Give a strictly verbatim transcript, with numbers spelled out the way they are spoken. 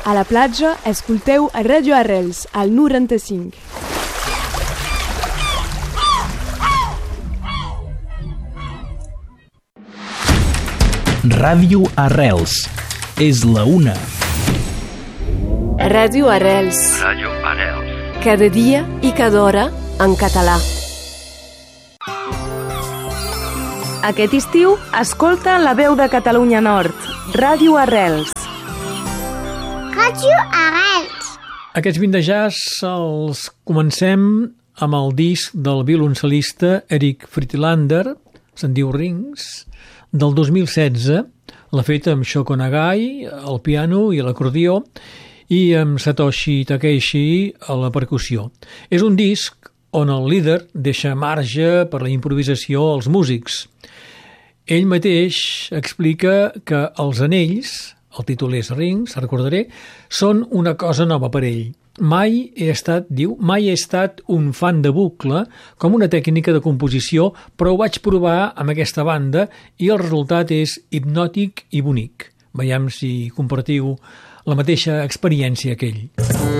A la platja, escolteu a Radio Arrels, al noranta-cinc. Ràdio Arrels. És la una. Ràdio Arrels. Ràdio Arrels. Cada dia i cada hora en català. Aquest estiu, escolta La Veu de Catalunya Nord. Ràdio Arrels. Ràdio Arrels. Aquests vint de jazz els comencem amb el disc del violoncel·lista Eric Friedlander, se'n diu Rings, del dos mil setze. L'ha fet amb Shoko Nagai, al piano i a l'acordió, i amb Satoshi Takeishi a la percussió. És un disc on el líder deixa marge per la improvisació als músics. Ell mateix explica que els anells, el títol és Rings, recordaré, són una cosa nova per ell. Mai he estat, diu, mai he estat un fan de bucle com una tècnica de composició, però ho vaig provar amb aquesta banda i el resultat és hipnòtic i bonic. Veiem si compartiu la mateixa experiència que ell.